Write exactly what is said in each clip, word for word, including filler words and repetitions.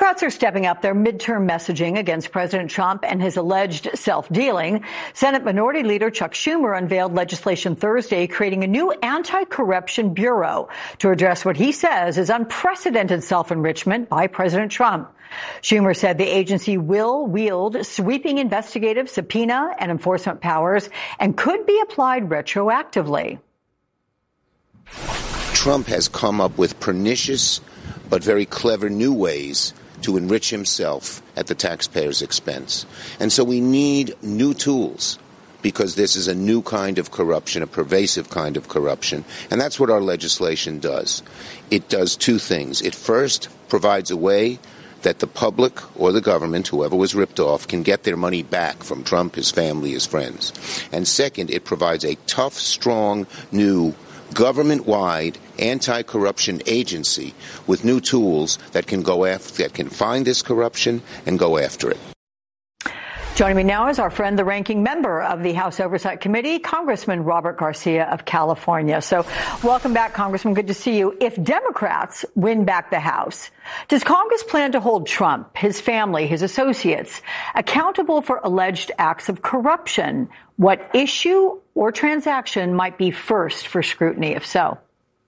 Democrats are stepping up their midterm messaging against President Trump and his alleged self-dealing. Senate Minority Leader Chuck Schumer unveiled legislation Thursday creating a new anti-corruption bureau to address what he says is unprecedented self-enrichment by President Trump. Schumer said the agency will wield sweeping investigative, subpoena, and enforcement powers and could be applied retroactively. Trump has come up with pernicious but very clever new ways to enrich himself at the taxpayer's expense. And so we need new tools because this is a new kind of corruption, a pervasive kind of corruption. And that's what our legislation does. It does two things. It first provides a way that the public or the government, whoever was ripped off, can get their money back from Trump, his family, his friends. And second, it provides a tough, strong, new government-wide anti-corruption agency with new tools that can go after, that can find this corruption and go after it. Joining me now is our friend, the ranking member of the House Oversight Committee, Congressman Robert Garcia of California. So welcome back, Congressman. Good to see you. If Democrats win back the House, does Congress plan to hold Trump, his family, his associates accountable for alleged acts of corruption? What issue or transaction might be first for scrutiny, if so?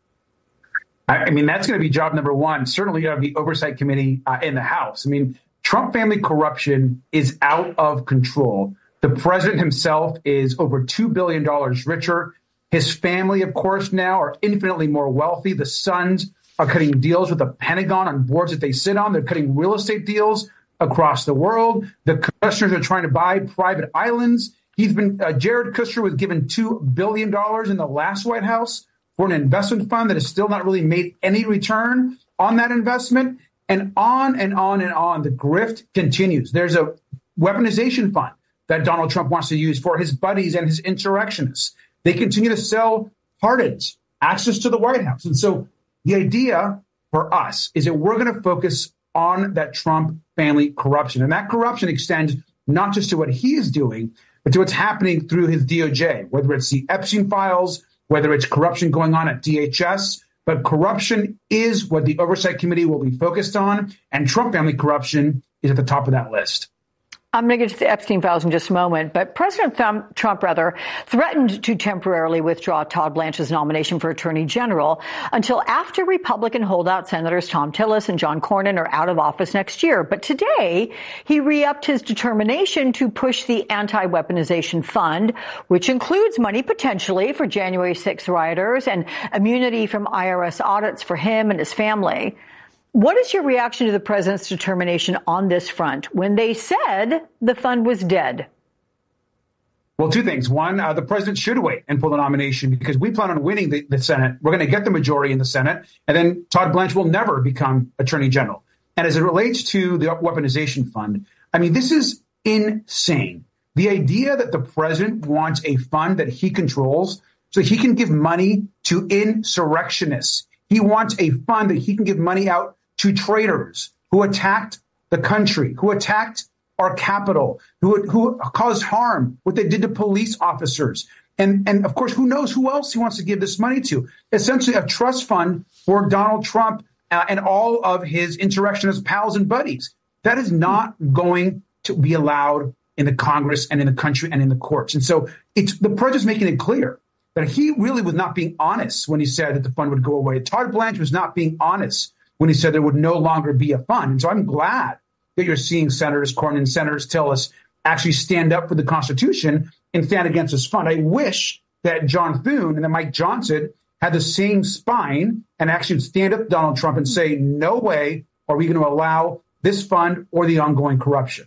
I mean, that's going to be job number one, certainly of the Oversight Committee uh, in the House. I mean, Trump family corruption is out of control. The president himself is over two billion dollars richer. His family, of course, now are infinitely more wealthy. The sons are cutting deals with the Pentagon on boards that they sit on. They're cutting real estate deals across the world. The Kushners are trying to buy private islands. He's been, uh, Jared Kushner was given two billion dollars in the last White House for an investment fund that has still not really made any return on that investment. And on and on and on, the grift continues. There's a weaponization fund that Donald Trump wants to use for his buddies and his insurrectionists. They continue to sell pardons, access to the White House. And so the idea for us is that we're going to focus on that Trump family corruption. And that corruption extends not just to what he is doing, but to what's happening through his D O J, whether it's the Epstein files, whether it's corruption going on at D H S. But corruption is what the Oversight Committee will be focused on, and Trump family corruption is at the top of that list. I'm going to get to the Epstein files in just a moment, but President Trump, rather, threatened to temporarily withdraw Todd Blanche's nomination for Attorney General until after Republican holdout Senators Thom Tillis and John Cornyn are out of office next year. But today, he re-upped his determination to push the anti-weaponization fund, which includes money potentially for January sixth rioters and immunity from I R S audits for him and his family. What is your reaction to the president's determination on this front when they said the fund was dead? Well, two things. One, uh, the president should wait and pull the nomination because we plan on winning the, the Senate. We're going to get the majority in the Senate, and then Todd Blanche will never become Attorney General. And as it relates to the weaponization fund, I mean, this is insane. The idea that the president wants a fund that he controls so he can give money to insurrectionists. He wants a fund that he can give money out to traitors who attacked the country, who attacked our capital, who, who caused harm, what they did to police officers. And, and of course, who knows who else he wants to give this money to? Essentially a trust fund for Donald Trump uh, and all of his insurrectionist pals and buddies. That is not going to be allowed in the Congress and in the country and in the courts. And so it's the president's making it clear that he really was not being honest when he said that the fund would go away. Todd Blanche was not being honest when he said there would no longer be a fund. And so I'm glad that you're seeing Senators Cornyn and Senators Tillis actually stand up for the Constitution and stand against this fund. I wish that John Thune and that Mike Johnson had the same spine and actually stand up to Donald Trump and say, no way are we going to allow this fund or the ongoing corruption.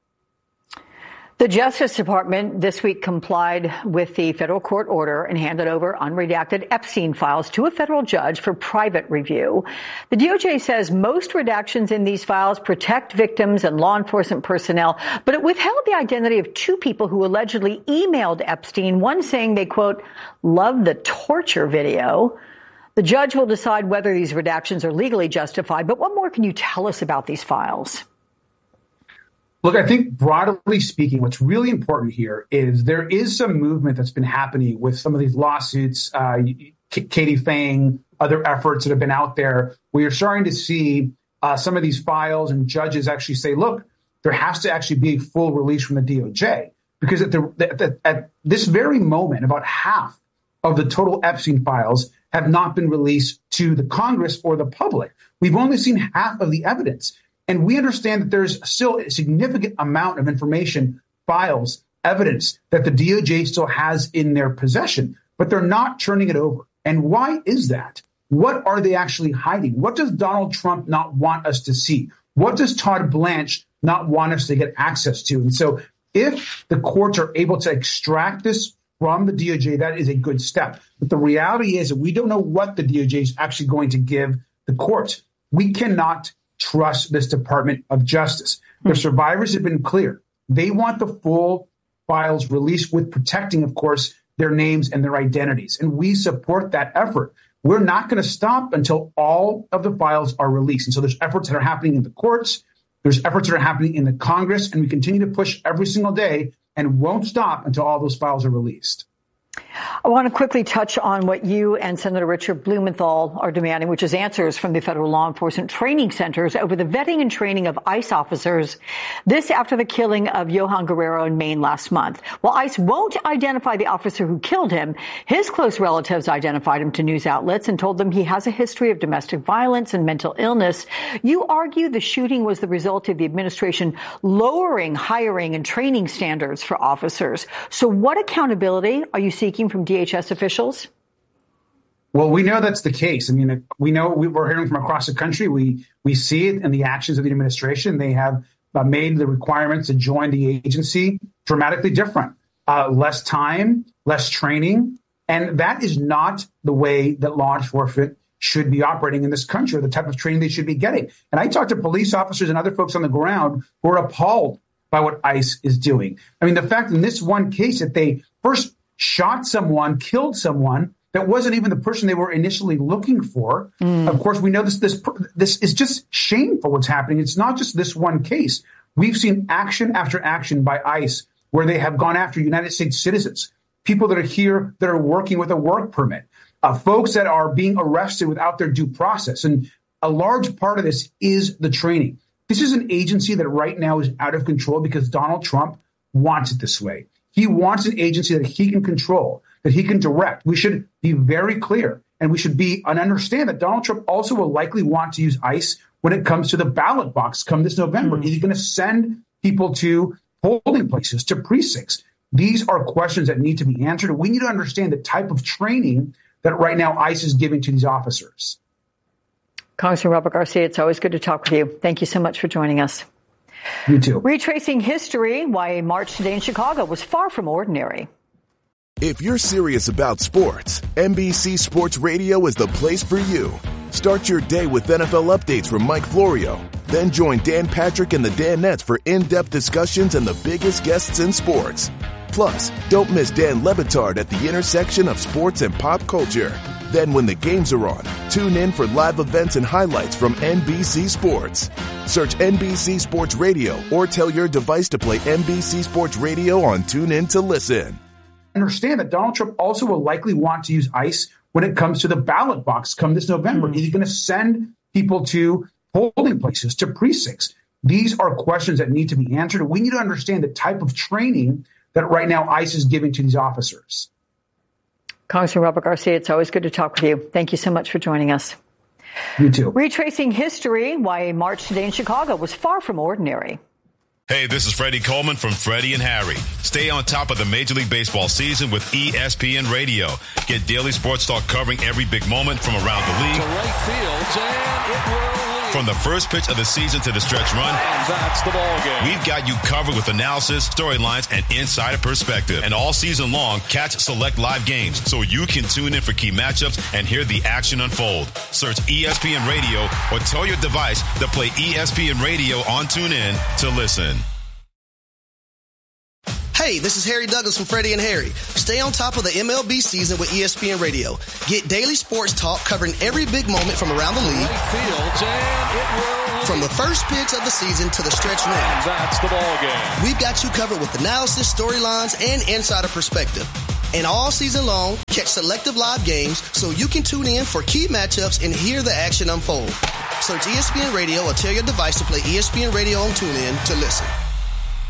The Justice Department this week complied with the federal court order and handed over unredacted Epstein files to a federal judge for private review. The D O J says most redactions in these files protect victims and law enforcement personnel, but it withheld the identity of two people who allegedly emailed Epstein, one saying they, quote, love the torture video. The judge will decide whether these redactions are legally justified. But what more can you tell us about these files? Look, I think broadly speaking, what's really important here is there is some movement that's been happening with some of these lawsuits, uh, Katie Fang, other efforts that have been out there, where you're starting to see uh, some of these files and judges actually say, look, there has to actually be a full release from the D O J. Because at, the, at, the, at this very moment, about half of the total Epstein files have not been released to the Congress or the public. We've only seen half of the evidence. And we understand that there's still a significant amount of information, files, evidence that the D O J still has in their possession, but they're not turning it over. And why is that? What are they actually hiding? What does Donald Trump not want us to see? What does Todd Blanche not want us to get access to? And so if the courts are able to extract this from the D O J, that is a good step. But the reality is that we don't know what the D O J is actually going to give the courts. We cannot trust this Department of Justice. The survivors have been clear. They want the full files released with protecting, of course, their names and their identities. And we support that effort. We're not going to stop until all of the files are released. And so there's efforts that are happening in the courts. There's efforts that are happening in the Congress, and we continue to push every single day and won't stop until all those files are released. I want to quickly touch on what you and Senator Richard Blumenthal are demanding, which is answers from the federal law enforcement training centers over the vetting and training of ICE officers. This after the killing of Johan Guerrero in Maine last month. While ICE won't identify the officer who killed him, his close relatives identified him to news outlets and told them he has a history of domestic violence and mental illness. You argue the shooting was the result of the administration lowering hiring and training standards for officers. So what accountability are you seeking from D H S officials? Well, we know that's the case. I mean, we know we, we're hearing from across the country. We we see it in the actions of the administration. They have uh, made the requirements to join the agency dramatically different. Uh, less time, less training. And that is not the way that law enforcement should be operating in this country, or the type of training they should be getting. And I talk to police officers and other folks on the ground who are appalled by what ICE is doing. I mean, the fact in this one case that they first shot someone, killed someone that wasn't even the person they were initially looking for. Mm. Of course, we know this, this, this is just shameful what's happening. It's not just this one case. We've seen action after action by ICE where they have gone after United States citizens, people that are here that are working with a work permit, uh, folks that are being arrested without their due process. And a large part of this is the training. This is an agency that right now is out of control because Donald Trump wants it this way. He wants an agency that he can control, that he can direct. We should be very clear, and we should be and understand that Donald Trump also will likely want to use ICE when it comes to the ballot box come this November. Mm. He's going to send people to polling places, to precincts. These are questions that need to be answered. We need to understand the type of training that right now ICE is giving to these officers. Congressman Robert Garcia, it's always good to talk with you. Thank you so much for joining us. You too. Retracing history, why a march today in Chicago was far from ordinary. If you're serious about sports, N B C Sports Radio is the place for you. Start your day with N F L updates from Mike Florio. Then join Dan Patrick and the Danettes for in-depth discussions and the biggest guests in sports. Plus, don't miss Dan Le Batard at the intersection of sports and pop culture. Then when the games are on, tune in for live events and highlights from N B C Sports. Search N B C Sports Radio or tell your device to play N B C Sports Radio on TuneIn to listen. Understand that Donald Trump also will likely want to use ICE when it comes to the ballot box come this November. Mm. He's going to send people to polling places, to precincts. These are questions that need to be answered. We need to understand the type of training that right now ICE is giving to these officers. Congressman Robert Garcia, it's always good to talk with you. Thank you so much for joining us. You too. Retracing history, why a march today in Chicago was far from ordinary. Hey, this is Freddie Coleman from Freddie and Harry. Stay on top of the Major League Baseball season with E S P N Radio. Get daily sports talk covering every big moment from around the league. To right field, and it will lead. From the first pitch of the season to the stretch run. And that's the ball game. We've got you covered with analysis, storylines, and insider perspective. And all season long, catch select live games so you can tune in for key matchups and hear the action unfold. Search E S P N Radio or tell your device to play E S P N Radio on TuneIn to listen. Hey, this is Harry Douglas from Freddie and Harry. Stay on top of the M L B season with E S P N Radio. Get daily sports talk covering every big moment from around the league. Right field, and it will lead. From the first pitch of the season to the stretch run. And that's the ball game. We've got you covered with analysis, storylines, and insider perspective. And all season long, catch selective live games so you can tune in for key matchups and hear the action unfold. Search E S P N Radio or tell your device to play E S P N Radio on TuneIn to listen.